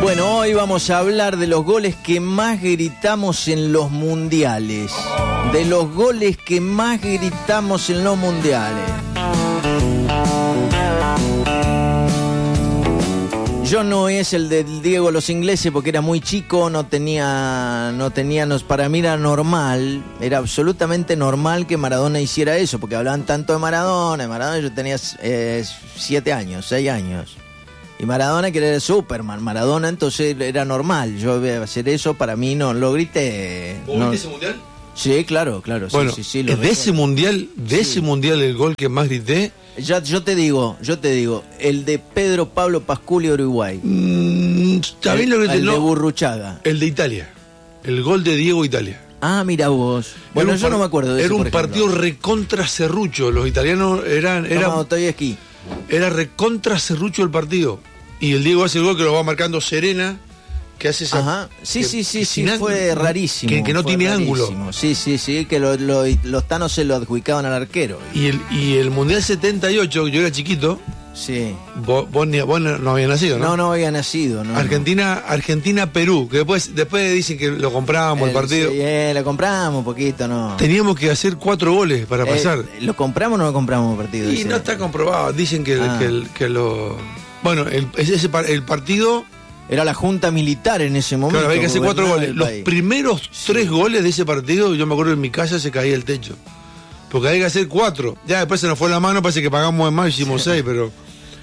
Bueno, hoy vamos a hablar de los goles que más gritamos en los mundiales. De los goles que más gritamos en los mundiales. Yo no es el del Diego los ingleses porque era muy chico, para mí era normal, era absolutamente normal que Maradona hiciera eso, porque hablaban tanto de Maradona, yo tenía 7 años, 6 años. Y Maradona que era Superman, Maradona, entonces era normal. Yo hacer eso, para mí no lo grité. ¿Vos viste ese mundial? Sí, claro. Bueno, sí, de ese mundial, ese mundial el gol que más grité. Yo te digo, el de Pedro Pablo Pasculi, Uruguay. ¿Sabés lo que el de Burruchaga. El de Italia. El gol de Diego Italia. Ah, mira vos. Bueno, yo no me acuerdo de eso. Era un partido recontra serrucho. Los italianos era recontra serrucho el partido. Y el Diego hace el gol que lo va marcando Serena, que hace esa... Ajá, sí, fue rarísimo. Que no tiene ángulo. Sí, que los tanos se lo adjudicaban al arquero. Y el Mundial 78, yo era chiquito. Sí. Vos no habías nacido, ¿no? No había nacido, ¿no? Argentina-Perú, que después dicen que lo comprábamos el partido. Sí, lo compramos un poquito, ¿no? Teníamos que hacer 4 goles para pasar. ¿Lo compramos o no lo compramos el partido? Y no está comprobado, dicen que lo... Bueno, el partido... Era la junta militar en ese momento. Claro, había que hacer 4 goles. Los primeros 3 goles de ese partido, yo me acuerdo en mi casa se caía el techo. Porque había que hacer 4. Ya después se nos fue la mano, parece que pagamos de más, hicimos 6, pero...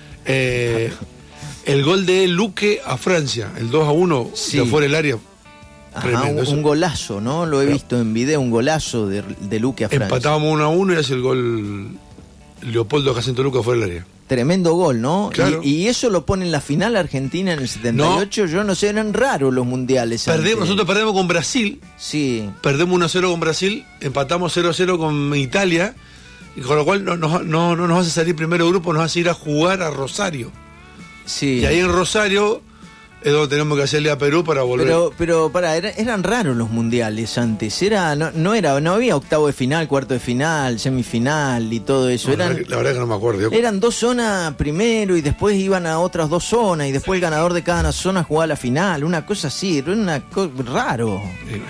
el gol de Luque a Francia, el 2-1, de fuera del área. Ajá, un golazo, ¿no? Lo he visto en video, un golazo de Luque a Francia. Empatábamos 1-1 y hace el gol Leopoldo Jacinto Luque fuera del área. Tremendo gol, ¿no? Claro. Y eso lo pone en la final Argentina en el 78. No. Yo no sé, eran raros los mundiales. Nosotros perdemos con Brasil. Sí. Perdemos 1-0 con Brasil, empatamos 0-0 con Italia, y con lo cual no nos hace salir primero grupo, nos hace ir a jugar a Rosario. Sí. Y ahí en Rosario es donde tenemos que hacerle a Perú para volver. Pero eran raros los mundiales antes. No había octavo de final, cuarto de final, semifinal y todo eso. La verdad que no me acuerdo. Eran 2 zonas primero y después iban a otras 2 zonas y después el ganador de cada zona jugaba la final. Una cosa así, era raro.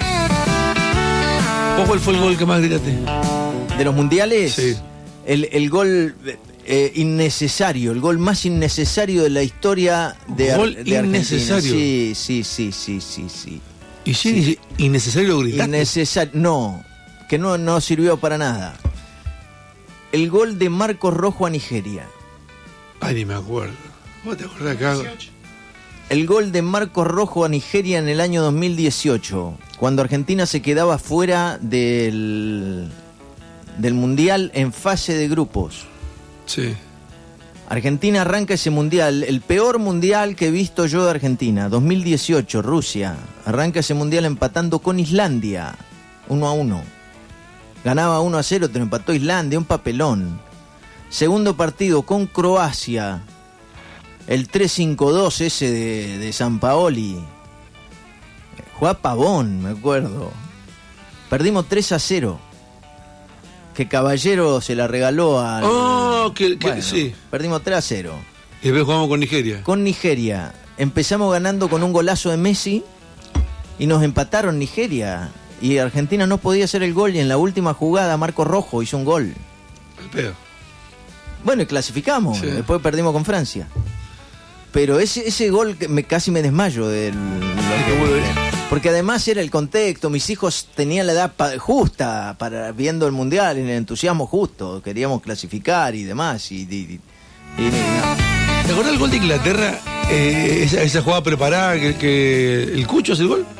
¿Cuál fue el gol que más gritaste? ¿De los mundiales? Sí. El gol... innecesario, el gol más innecesario de la historia de Argentina. Innecesario. Sí. ¿Y sí, innecesario gritar? No, que no sirvió para nada. El gol de Marcos Rojo a Nigeria. Ay, ni me acuerdo. ¿Vos te acordás acá? El gol de Marcos Rojo a Nigeria en el año 2018, cuando Argentina se quedaba fuera del Mundial en fase de grupos. Sí. Argentina arranca ese mundial, el peor mundial que he visto yo de Argentina, 2018, Rusia. Arranca ese mundial empatando con Islandia, 1-1. Ganaba 1-0, te lo empató Islandia, un papelón. Segundo partido con Croacia, el 3-5-2 ese de Sampaoli. Jugaba Pavón, me acuerdo. Perdimos 3-0. Que Caballero se la regaló al... sí. Perdimos 3-0. Y después jugamos con Nigeria. Con Nigeria. Empezamos ganando con un golazo de Messi y nos empataron Nigeria. Y Argentina no podía hacer el gol y en la última jugada Marcos Rojo hizo un gol. El pedo. Bueno, y clasificamos. Sí. Después perdimos con Francia. Pero ese gol casi me desmayo del... Porque además era el contexto, mis hijos tenían la edad justa para viendo el mundial, en el entusiasmo justo, queríamos clasificar y demás. No. ¿Te acordás del gol de Inglaterra? Esa jugada preparada, que el Cucho hace el gol.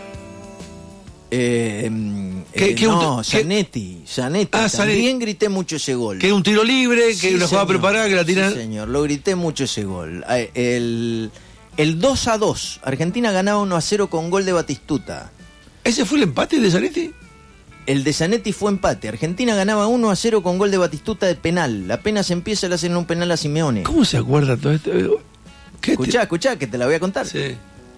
Zanetti. También grité mucho ese gol. Que es un tiro libre, que es una jugada preparada, que la tiran. Sí, señor, lo grité mucho ese gol. El 2-2. Argentina ganaba 1-0 con gol de Batistuta. ¿Ese fue el empate de Zanetti? El de Zanetti fue empate. Argentina ganaba 1-0 con gol de Batistuta de penal. Apenas empieza, le hacen un penal a Simeone. ¿Cómo se acuerda todo esto? Escuchá, que te la voy a contar. Sí.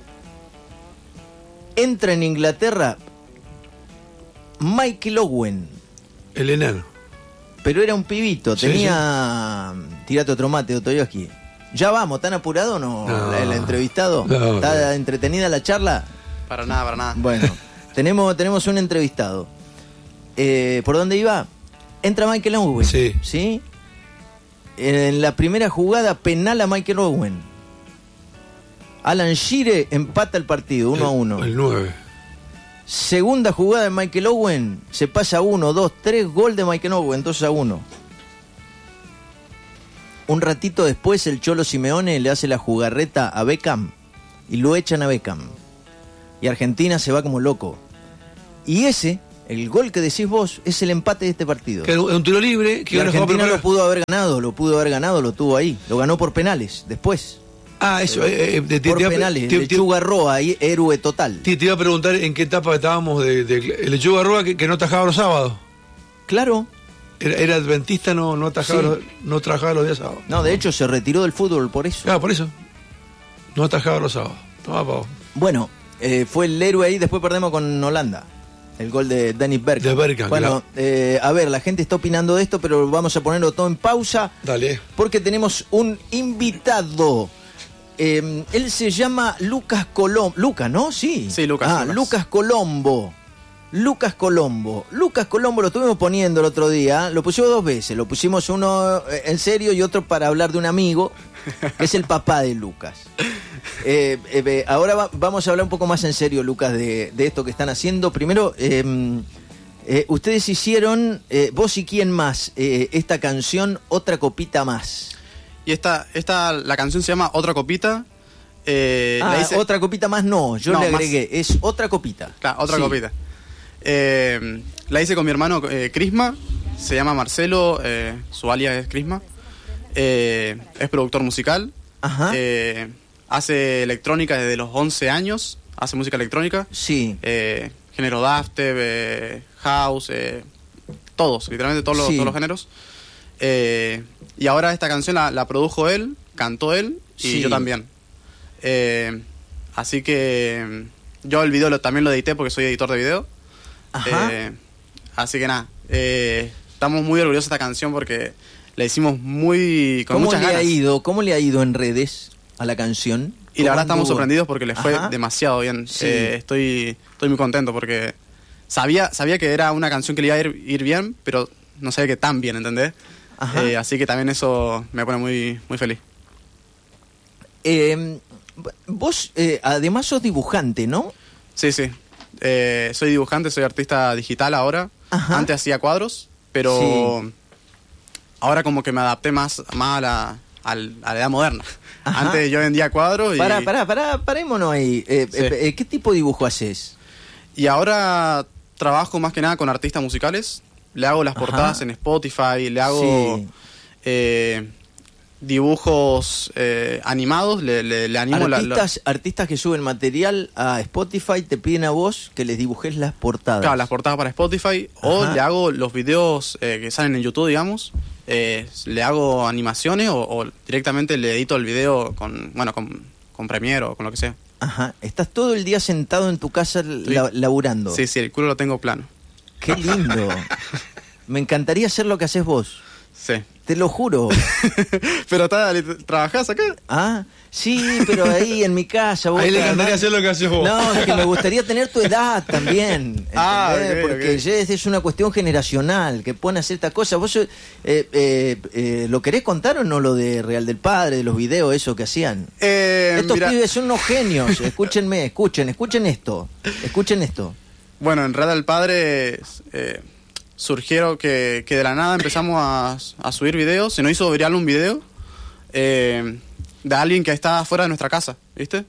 Entra en Inglaterra Michael Owen. El enano. Pero era un pibito, tenía... Sí. Tirate otro mate, Otoyoski. ¿Ya vamos? ¿Tan apurado o no? No. El entrevistado. No, ¿Está no. entretenida la charla? Para nada. Bueno, tenemos un entrevistado. ¿Por dónde iba? Entra Michael Owen. Sí. En la primera jugada penal a Michael Owen. Alan Shearer empata el partido 1-1. El 9. Segunda jugada de Michael Owen, se pasa 1, 2, 3, gol de Michael Owen, 2-1. Un ratito después el Cholo Simeone le hace la jugarreta a Beckham y lo echan a Beckham. Y Argentina se va como loco. Y ese, el gol que decís vos, es el empate de este partido. Que es un tiro libre. Que y Argentina lo pudo haber ganado, lo tuvo ahí. Lo ganó por penales, después. Ah, eso. Por penales, el Chugarroa, ahí, héroe total. Te iba a preguntar en qué etapa estábamos el Chugarroa que no atajaba los sábados. Claro. Era adventista, no atajaba, Sí. no trabajaba los días sábados. No, de hecho se retiró del fútbol por eso. Claro, por eso. No atajaba los sábados. Toma, pavo. Bueno, fue el héroe ahí, después perdemos con Holanda. El gol de Dennis Bergkamp. De Bergkamp, bueno, a ver, la gente está opinando de esto, pero vamos a ponerlo todo en pausa. Dale. Porque tenemos un invitado. Él se llama Lucas Colombo. Lucas, ¿no? Sí. Sí, Lucas. Lucas Colombo. Lucas Colombo lo estuvimos poniendo el otro día, lo pusimos 2 veces, lo pusimos uno en serio y otro para hablar de un amigo, que es el papá de Lucas. Ahora vamos a hablar un poco más en serio, Lucas, de esto que están haciendo. Primero, ustedes hicieron, vos y quién más, esta canción, Otra Copita Más. Y la canción se llama Otra Copita. La hice... Otra Copita Más no, yo le agregué, es Otra Copita. Claro, Otra Sí. Copita. La hice con mi hermano Crisma, se llama Marcelo, su alias es Crisma. Es productor musical. Ajá. Hace electrónica desde los 11 años, hace música electrónica. Sí. Género dubstep, house, literalmente todos los géneros. Y ahora esta canción la produjo él, cantó él y Sí. yo también. Así que yo el video también lo edité porque soy editor de video. Ajá. Así que nada, estamos muy orgullosos de esta canción porque la hicimos con muchas ganas. ¿Cómo le ha ido en redes a la canción? Y la verdad estamos anduvo? sorprendidos porque les fue Ajá. demasiado bien. Sí. Estoy muy contento porque sabía que era una canción que le iba a ir bien, pero no sabía que tan bien, ¿entendés? Ajá. Así que también eso me pone muy, muy feliz. Vos además sos dibujante, ¿no? Sí. Soy dibujante, soy artista digital ahora. Ajá. Antes hacía cuadros, pero ahora como que me adapté más a la edad moderna. Ajá. Antes yo vendía cuadros y... Parémonos ahí. Sí. ¿Qué tipo de dibujo haces? Y ahora trabajo más que nada con artistas musicales. Le hago las portadas Ajá. en Spotify, le hago dibujos animados, le animo Artistas que suben material a Spotify te piden a vos que les dibujes las portadas. Claro, las portadas para Spotify. Ajá. O le hago los videos que salen en YouTube, digamos. Le hago animaciones o directamente le edito el video con Premiere o con lo que sea. Ajá. Estás todo el día sentado en tu casa laburando. Sí, el culo lo tengo plano. Qué lindo. Me encantaría hacer lo que haces vos. Sí. Te lo juro. Pero ¿trabajás acá? Ah, sí, pero ahí en mi casa. Vos Ahí le además- encantaría hacer lo que haces vos. No, es que me gustaría tener tu edad también. ¿entendés? Ok, Porque ok. ya es una cuestión generacional que pone a hacer estas cosas. ¿Vos lo querés contar o no lo de Real del Padre, de los videos, eso que hacían? Estos Mira, pibes son unos genios. Escúchenme, escuchen esto. Escuchen esto. bueno, en Real del Padre surgieron que de la nada empezamos a subir videos. Se nos hizo viral un video de alguien que está fuera de nuestra casa, ¿viste?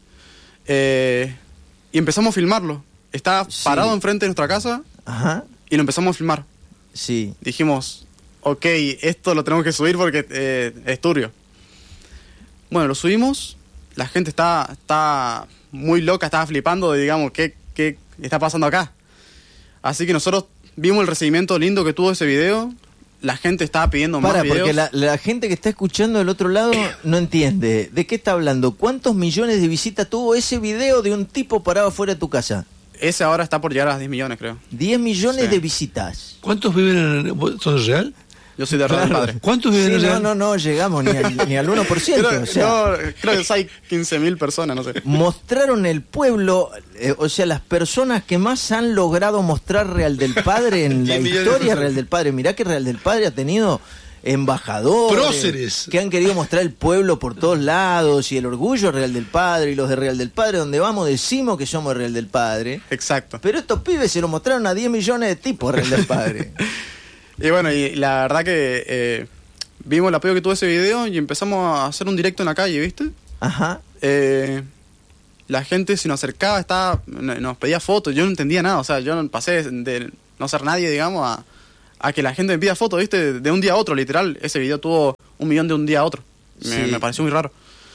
Y empezamos a filmarlo. Está Sí. parado enfrente de nuestra casa Ajá, y lo empezamos a filmar. sí. Dijimos, ok, esto lo tenemos que subir porque es turbio. Bueno, lo subimos. La gente está muy loca, estaba flipando de, digamos, ¿qué está pasando acá? Así que nosotros vimos el recibimiento lindo que tuvo ese video. La gente estaba pidiendo más videos. Porque la gente que está escuchando del otro lado no entiende. ¿De qué está hablando? ¿Cuántos millones de visitas tuvo ese video de un tipo parado fuera de tu casa? Ese ahora está por llegar a 10 millones, creo. 10 millones Sí. de visitas. ¿Cuántos viven ¿Son real? Yo soy de Real del Padre. ¿Cuántos Sí, videos no llegamos ni al 1%. Creo, o sea, creo que hay 15.000 personas, no sé. mostraron el pueblo, o sea, las personas que más han logrado mostrar Real del Padre en la 10 millones de historia personas. Real del Padre. Mirá que Real del Padre ha tenido embajadores, Próceres. que han querido mostrar el pueblo por todos lados y el orgullo Real del Padre, y los de Real del Padre, donde vamos decimos que somos Real del Padre. Exacto. Pero estos pibes se lo mostraron a 10 millones de tipos Real del Padre. Y bueno, y la verdad que vimos el apoyo que tuvo ese video y empezamos a hacer un directo en la calle, ¿viste? Ajá. La gente se nos acercaba, nos pedía fotos, yo no entendía nada, o sea, yo pasé de no ser nadie, digamos, a que la gente me pida fotos, ¿viste? De un día a otro, literal. Ese video tuvo 1 millón de un día a otro. Me pareció muy raro.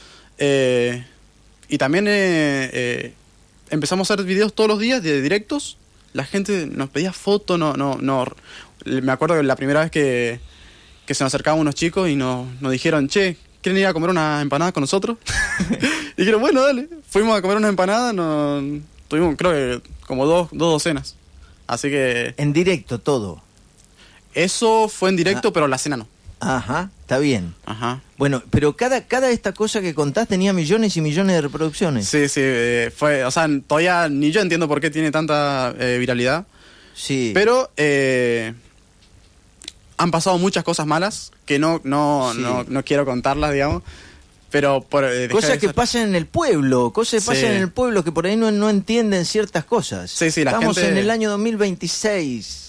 Y también empezamos a hacer videos todos los días de directos. La gente nos pedía fotos, me acuerdo que la primera vez que se nos acercaban unos chicos y nos dijeron, che, ¿quieren ir a comer unas empanadas con nosotros? Y dijeron, bueno, dale. Fuimos a comer unas empanadas, tuvimos creo que como dos docenas. Así que... En directo todo. Eso fue en directo, pero la cena no. Ajá, está bien. Ajá. Bueno, pero cada esta cosa que contás tenía millones y millones de reproducciones. Sí, fue, o sea, todavía ni yo entiendo por qué tiene tanta viralidad. Sí. Pero han pasado muchas cosas malas que no quiero contarlas, digamos. Pero cosas que pasan en el pueblo, cosas que pasan en el pueblo que por ahí no entienden ciertas cosas. Sí, la Estamos gente... en el año 2026.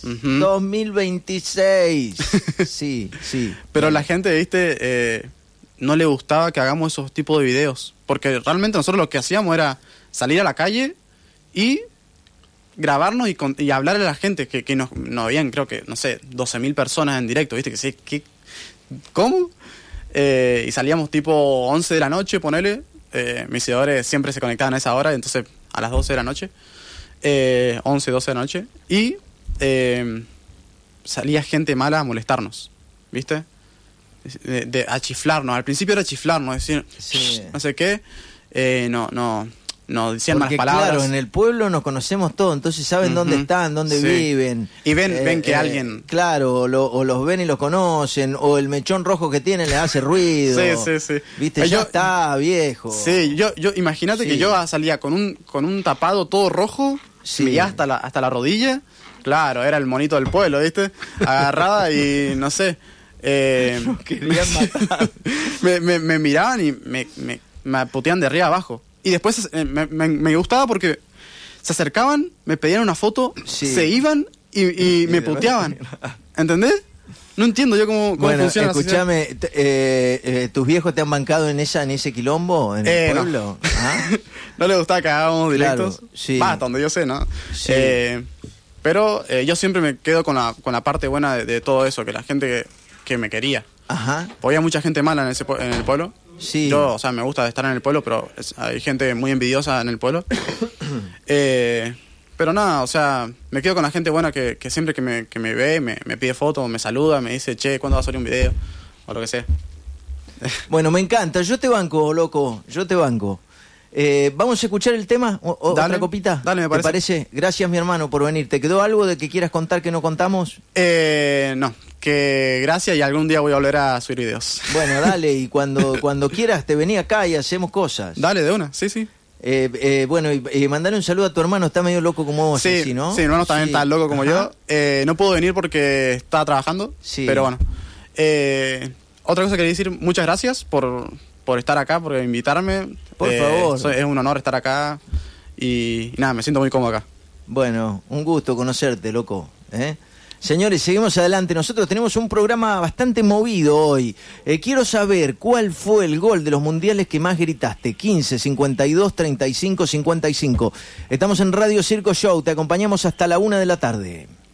2026. Sí. Pero la gente, viste, no le gustaba que hagamos esos tipos de videos. Porque realmente nosotros lo que hacíamos era salir a la calle y grabarnos y hablarle a la gente que nos habían, creo que, no sé, 12.000 personas en directo, viste, que sí, ¿cómo? Y salíamos tipo 11 de la noche, ponele. Mis seguidores siempre se conectaban a esa hora, entonces a las 12 de la noche. 11, 12 de la noche. Y salía gente mala a molestarnos, ¿viste? A chiflarnos. Al principio era chiflarnos, decir, no sé qué. No decían malas palabras. Claro, en el pueblo nos conocemos todos, entonces saben dónde están, dónde viven. Y ven que alguien... Claro, o los ven y los conocen, o el mechón rojo que tienen les hace ruido. Sí. Viste, ya está viejo. Sí, yo imagínate que yo salía con un tapado todo rojo, me iba hasta la rodilla. Claro, era el monito del pueblo, ¿viste? Agarraba y no sé... Nos querían matar. me miraban y me puteaban de arriba abajo. Y después me gustaba porque se acercaban, me pedían una foto, se iban y me puteaban. ¿Entendés? No entiendo yo cómo funciona. Bueno, escúchame, ¿tus viejos te han bancado en ese quilombo, en el pueblo? No. ¿Ah? No les gustaba que hagamos directos. Claro, sí. Hasta donde yo sé, ¿no? Sí. Pero yo siempre me quedo con la parte buena de todo eso, que la gente que me quería. Ajá. Había mucha gente mala en el pueblo. Sí. Yo, o sea, me gusta estar en el pueblo, pero hay gente muy envidiosa en el pueblo. Pero nada, o sea, me quedo con la gente buena que siempre que me ve, me pide fotos, me saluda, me dice, che, ¿cuándo va a salir un video? O lo que sea. Bueno, me encanta. Yo te banco, loco. Yo te banco. ¿Vamos a escuchar el tema? ¿Otra copita? Dale, me parece. ¿Te parece? Gracias, mi hermano, por venir. ¿Te quedó algo de que quieras contar que no contamos? No, que gracias y algún día voy a volver a subir videos. Bueno, dale, y cuando quieras te vení acá y hacemos cosas. Dale, de una, sí. Bueno, y mandale un saludo a tu hermano, está medio loco como vos, sí, ¿sí, no? Sí, mi hermano también está loco como yo. No puedo venir porque está trabajando, pero bueno. Otra cosa que quería decir, muchas gracias por estar acá, por invitarme. Por favor. Es un honor estar acá y nada, me siento muy cómodo acá. Bueno, un gusto conocerte, loco. Señores, seguimos adelante. Nosotros tenemos un programa bastante movido hoy. Quiero saber cuál fue el gol de los mundiales que más gritaste. 15, 52, 35, 55. Estamos en Radio Circo Show. Te acompañamos hasta la 1 de la tarde.